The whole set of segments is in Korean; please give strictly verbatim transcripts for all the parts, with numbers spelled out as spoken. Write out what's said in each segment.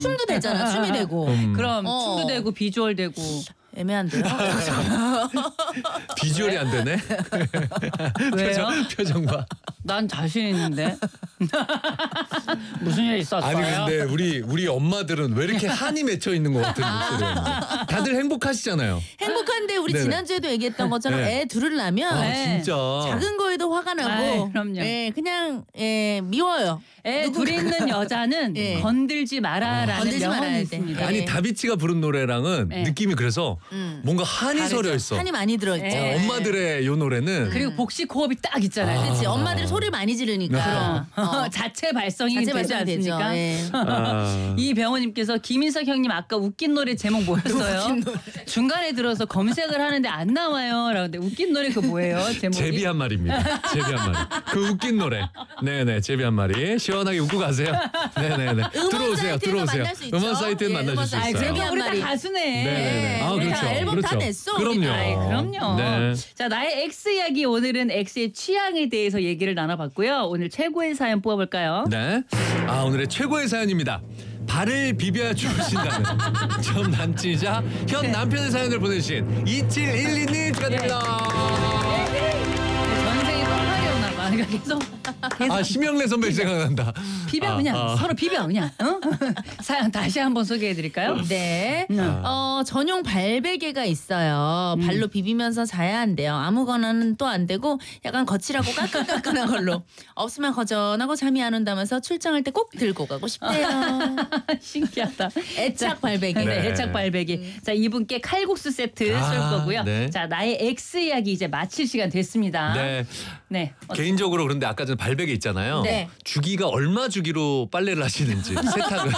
춤도 되잖아. 춤이 되고. 음. 그럼 어. 춤도 되고 비주얼 되고. 애매한데요? 비주얼이 안 되네. 왜요? 표정, 표정 봐. 난 자신 있는데. 무슨 일 있었어요? 아니 근데 우리 우리 엄마들은 왜 이렇게 한이 맺혀 있는 것 같은 목소리예요. 다들 행복하시잖아요. 행복한데 우리 네네. 지난주에도 얘기했던 것처럼 네. 애 둘을 낳으면 아 네. 진짜. 작은 거에도 화가 나고 아이, 그럼요. 예, 그냥 예, 미워요. 애 누군가- 둘이 있는 여자는 예. 건들지 마라라는 건들지 말아야 명언이 돼. 있습니다. 아니 네. 다비치가 부른 노래랑은 네. 느낌이 그래서 음. 뭔가 한이 다르죠. 서려 있어. 한이 많이 들어있죠. 네. 어, 엄마들의 요 노래는 그리고 복식 호흡이 딱 있잖아요. 아. 그렇지. 엄마들이 소리를 많이 지르니까. 어. 자체 발성이 자체 되지 발성이 되죠. 않습니까? 예. 아. 이 배우님께서 김인석 형님 아까 웃긴 노래 제목 뭐였어요? 중간에 들어서 검색을 하는데 안 나와요. 라는데 웃긴 노래 그 뭐예요? 제목이? 제비 한 마리입니다. 제비 한 마리. 그 웃긴 노래. 네네 제비 한 마리. 시원하게 웃고 가세요. 네네네. 음원 들어오세요. 사이트에서 들어오세요. 만날 수 있죠. 음원 사이트에 예, 만나실 음원 수 사이트. 있어요. 아이, 그러면 한 우리 마리. 다 가수네. 네네네. 아 우리 그렇죠. 다 앨범 다 그렇죠. 냈어, 우리 그럼요. 다. 아이, 그럼요. 네. 자, 나의 X 이야기 오늘은 X의 취향에 대해서 얘기를 나눠봤고요. 오늘 최고의 사연 뽑아볼까요? 네. 아 오늘의 최고의 사연입니다. 발을 비벼야 좋으신다는 전 남친이자 현 남편의 사연을 보내주신 이칠일이 님 축하드립니다. 전생에 뻥말이었나 봐. 그러니까 계속 계속 아 심영래 선배 생각난다. 비벼 아, 그냥 아. 서로 비벼 그냥. 어? 사연 다시 한번 소개해드릴까요? 네. 음. 어, 전용 발베개가 있어요. 발로 비비면서 자야 한대요. 아무거나는 또 안 되고 약간 거칠하고 까끌까끌한 걸로. 없으면 거전하고 잠이 안 온다면서 출장할 때 꼭 들고 가고 싶대요. 신기하다. 애착 발베개. 네, 네. 애착 발베개. 자, 이분께 칼국수 세트 아, 쏠 거고요. 네. 자, 나의 X 이야기 이제 마칠 시간 됐습니다. 네. 네. 어, 개인적으로 그런데 아까 전 발베개 있잖아요. 네. 주기가 얼마 주기로 빨래를 하시는지 세탁을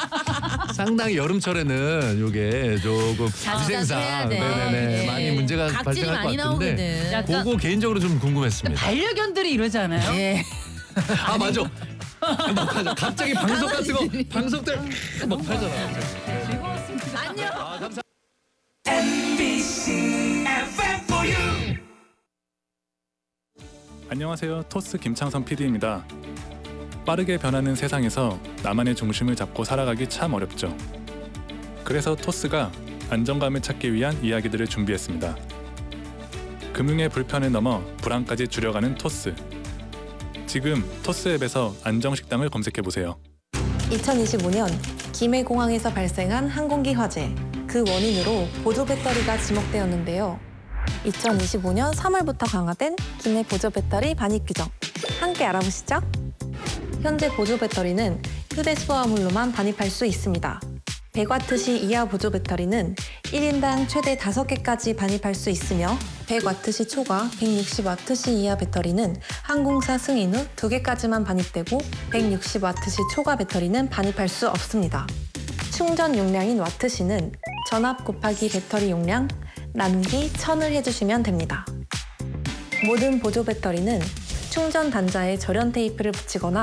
상당히 여름철에는 요게 조금 자주 위생상 해야 돼. 네네네 예. 많이 문제가 각질이 발생할 많이 것 같은데 나오거든. 약간- 그거 개인적으로 좀 궁금했습니다. 반려견들이 이러잖아요. 예. 아 맞아. 막 하죠. 갑자기 방석 같은 거 방석들 막 팔잖아. 즐거웠습니다. 안녕. 아 감사. 안녕하세요. 토스 김창선 피디입니다. 빠르게 변하는 세상에서 나만의 중심을 잡고 살아가기 참 어렵죠. 그래서 토스가 안정감을 찾기 위한 이야기들을 준비했습니다. 금융의 불편을 넘어 불안까지 줄여가는 토스. 지금 토스 앱에서 안정식당을 검색해보세요. 이천이십오 년 김해공항에서 발생한 항공기 화재. 그 원인으로 보조 배터리가 지목되었는데요. 이천이십오 년 삼월부터 강화된 기내 보조 배터리 반입 규정. 함께 알아보시죠. 현재 보조 배터리는 휴대 수화물로만 반입할 수 있습니다. 백 와트시 이하 보조 배터리는 일 인당 최대 다섯 개까지 반입할 수 있으며 백 와트시 초과 백육십 와트시 이하 배터리는 항공사 승인 후 두 개까지만 반입되고 백육십 와트시 초과 배터리는 반입할 수 없습니다. 충전 용량인 와트시는 전압 곱하기 배터리 용량 나누기 천을 해주시면 됩니다. 모든 보조 배터리는 충전 단자에 절연 테이프를 붙이거나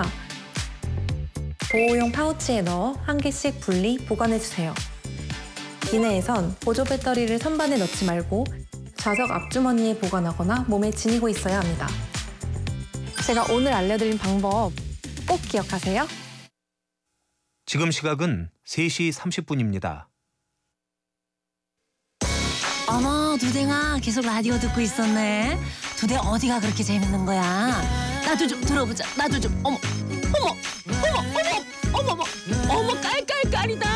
보호용 파우치에 넣어 한 개씩 분리 보관해주세요. 기내에선 보조 배터리를 선반에 넣지 말고 좌석 앞주머니에 보관하거나 몸에 지니고 있어야 합니다. 제가 오늘 알려드린 방법 꼭 기억하세요. 지금 시각은 세 시 삼십 분입니다. 어머 두댕아 계속 라디오 듣고 있었네. 두댕 어디가 그렇게 재밌는 거야? 나도 좀 들어보자. 나도 좀 어머 어머 어머 어머 어머 어머 어머 깔깔깔이다.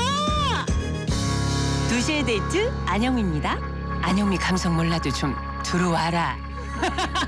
두 시의 데이트 안영미입니다. 안영미 감성 몰라도 좀 들어와라.